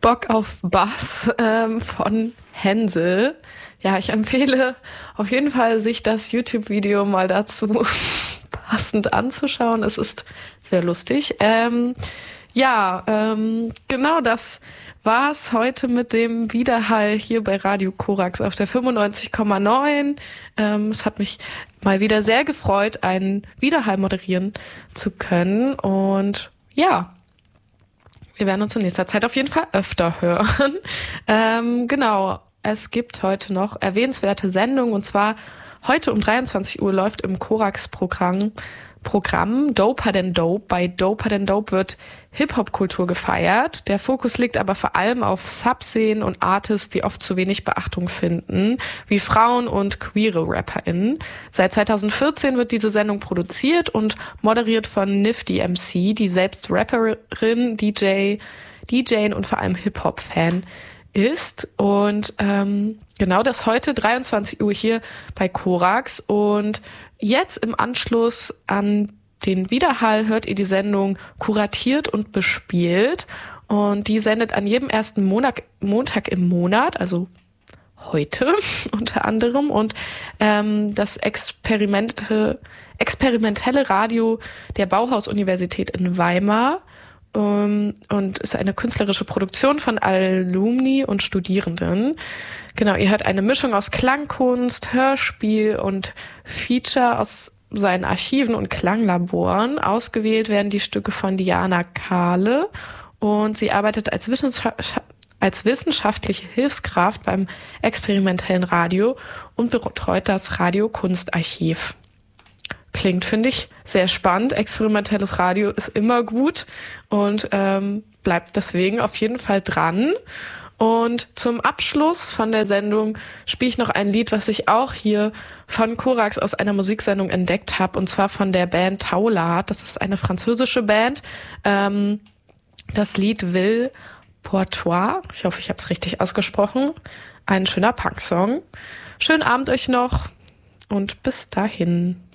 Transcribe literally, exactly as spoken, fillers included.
Bock auf Bass ähm, von Hänsel. Ja, ich empfehle auf jeden Fall, sich das YouTube-Video mal dazu passend anzuschauen. Es ist sehr lustig. Ähm, ja, ähm, genau das war's heute mit dem Widerhall hier bei Radio Korax auf der fünfundneunzig Komma neun. Ähm, es hat mich mal wieder sehr gefreut, einen Widerhall moderieren zu können. Und ja, wir werden uns in nächster Zeit auf jeden Fall öfter hören. ähm, genau, es gibt heute noch erwähnenswerte Sendungen. Und zwar heute um dreiundzwanzig Uhr läuft im Korax-Programm Programm Doper Than Dope. Bei Doper Than Dope wird Hip-Hop-Kultur gefeiert. Der Fokus liegt aber vor allem auf Subszenen und Artists, die oft zu wenig Beachtung finden, wie Frauen und queere RapperInnen. Seit zweitausendvierzehn wird diese Sendung produziert und moderiert von Nifty M C, die selbst Rapperin, D J, D J und vor allem Hip-Hop-Fan ist. Und ähm, genau das heute dreiundzwanzig Uhr hier bei Korax. Und jetzt im Anschluss an den Widerhall hört ihr die Sendung Kuratiert und bespielt. Und die sendet an jedem ersten Montag, Montag im Monat, also heute unter anderem. Und ähm, das Experimente, experimentelle Radio der Bauhaus-Universität in Weimar um, und ist eine künstlerische Produktion von Alumni und Studierenden. Genau, ihr hört eine Mischung aus Klangkunst, Hörspiel und Feature aus seinen Archiven und Klanglaboren. Ausgewählt werden die Stücke von Diana Kahle und sie arbeitet als, Wissenschaft- als wissenschaftliche Hilfskraft beim experimentellen Radio und betreut das Radio-Kunst-Archiv. Klingt, finde ich, sehr spannend. Experimentelles Radio ist immer gut und ähm, bleibt deswegen auf jeden Fall dran. Und zum Abschluss von der Sendung spiele ich noch ein Lied, was ich auch hier von Korax aus einer Musiksendung entdeckt habe, und zwar von der Band Taulard. Das ist eine französische Band. Ähm, das Lied Ville pour toi. Ich hoffe, ich habe es richtig ausgesprochen. Ein schöner Punk-Song. Schönen Abend euch noch und bis dahin.